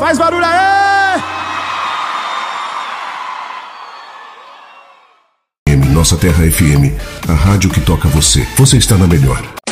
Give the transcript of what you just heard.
Faz barulho aí! Nossa Terra FM, a rádio que toca você. Você está na melhor.